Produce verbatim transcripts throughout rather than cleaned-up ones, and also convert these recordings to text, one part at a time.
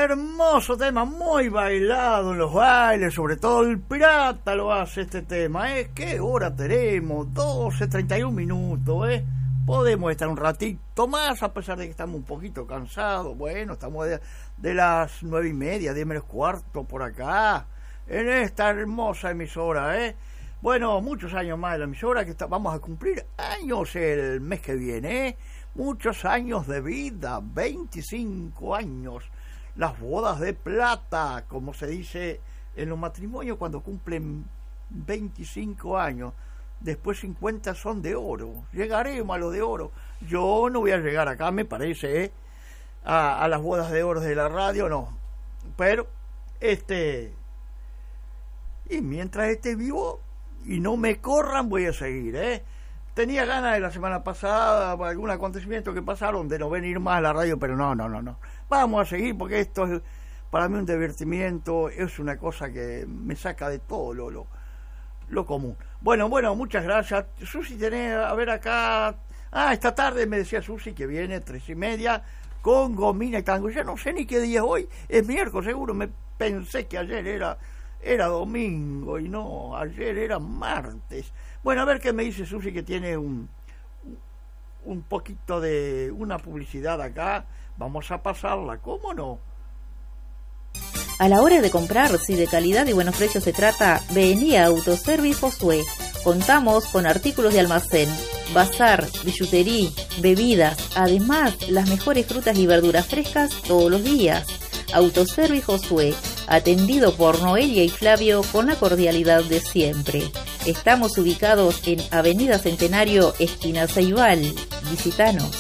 Hermoso tema, muy bailado en los bailes, sobre todo el pirata lo hace este tema, ¿eh? ¿Qué hora tenemos? doce, treinta y un minutos, ¿eh? Podemos estar un ratito más, a pesar de que estamos un poquito cansados. Bueno, estamos de, de las nueve y media, diez menos cuarto por acá, en esta hermosa emisora, ¿eh? Bueno, muchos años más de la emisora, que está, vamos a cumplir años el mes que viene, ¿eh? Muchos años de vida, veinticinco años. Las bodas de plata, como se dice en los matrimonios cuando cumplen veinticinco años. Después cincuenta son de oro. Llegaremos a lo de oro. Yo no voy a llegar acá, me parece, ¿eh? a, a las bodas de oro de la radio, no. Pero, este... Y mientras esté vivo y no me corran, voy a seguir, ¿eh? Tenía ganas de la semana pasada, por algún acontecimiento que pasaron, de no venir más a la radio, pero no, no, no, no. Vamos a seguir porque esto es para mí un divertimiento, es una cosa que me saca de todo lo, lo, lo común. Bueno, bueno, muchas gracias. Susi, tenés, a ver acá... Ah, esta tarde me decía Susi que viene, tres y media, con Gomina y Tango. Ya no sé ni qué día es hoy, es miércoles seguro, me pensé que ayer era... Era domingo y no, ayer era martes. Bueno, a ver qué me dice Susi, que tiene un, un poquito de una publicidad acá. Vamos a pasarla, ¿cómo no? A la hora de comprar, si de calidad y buenos precios se trata, vení a Autoservice Josué. Contamos con artículos de almacén, bazar, billutería, bebidas, además las mejores frutas y verduras frescas todos los días. Autoservice Josué, atendido por Noelia y Flavio con la cordialidad de siempre. Estamos ubicados en Avenida Centenario, esquina Ceibal. Visítanos.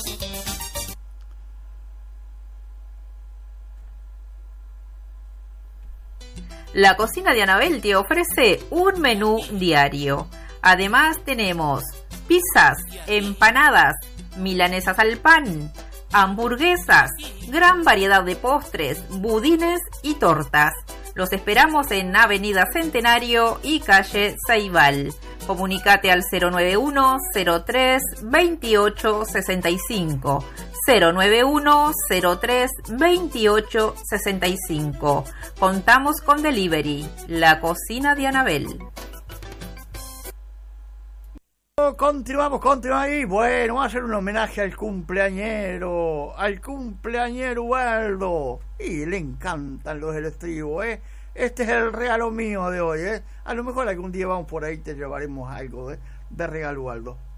La cocina de Anabel te ofrece un menú diario. Además tenemos pizzas, empanadas, milanesas al pan, hamburguesas, gran variedad de postres, budines y tortas. Los esperamos en Avenida Centenario y calle Ceibal. Comunicate al cero nueve uno, cero tres, veintiocho sesenta y cinco. cero nueve uno, cero tres, veintiocho sesenta y cinco. Contamos con delivery. La cocina de Anabel. Continuamos, continuamos ahí. Bueno, vamos a hacer un homenaje al cumpleañero, al cumpleañero Waldo. Y le encantan los del estribo, ¿eh? Este es el regalo mío de hoy, ¿eh? A lo mejor algún día vamos por ahí y te llevaremos algo, ¿eh? De regalo, Waldo.